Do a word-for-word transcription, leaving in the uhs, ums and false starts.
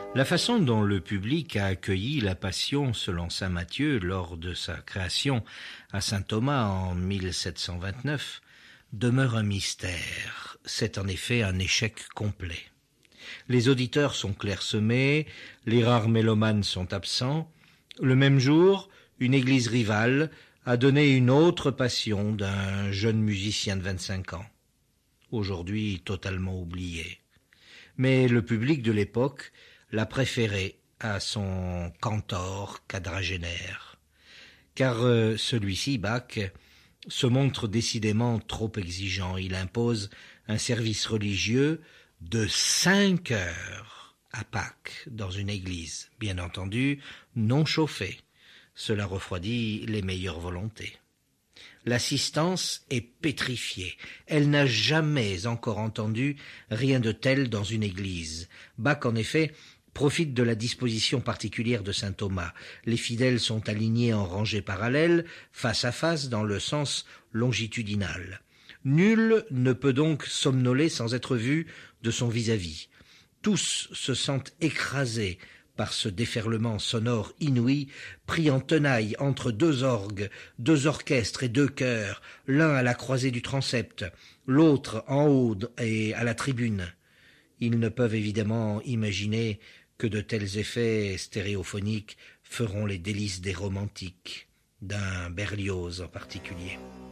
La façon dont le public a accueilli la Passion selon saint Matthieu lors de sa création à saint Thomas en mille sept cent vingt-neuf demeure un mystère. C'est en effet un échec complet. Les auditeurs sont clairsemés, les rares mélomanes sont absents. Le même jour, une église rivale a donné une autre Passion d'un jeune musicien de vingt-cinq ans, aujourd'hui totalement oublié. Mais le public de l'époque l'a préféré à son cantor quadragénaire, car euh, celui-ci, Bach, se montre décidément trop exigeant. Il impose un service religieux de cinq heures à Pâques dans une église, bien entendu non chauffée. Cela refroidit les meilleures volontés. L'assistance est pétrifiée. Elle n'a jamais encore entendu rien de tel dans une église. Bach, en effet, profite de la disposition particulière de saint Thomas. Les fidèles sont alignés en rangées parallèles, face à face, dans le sens longitudinal. Nul ne peut donc somnoler sans être vu de son vis-à-vis. Tous se sentent écrasés par ce déferlement sonore inouï, pris en tenaille entre deux orgues, deux orchestres et deux chœurs, l'un à la croisée du transept, l'autre en haut et à la tribune. Ils ne peuvent évidemment imaginer que de tels effets stéréophoniques feront les délices des romantiques, d'un Berlioz en particulier.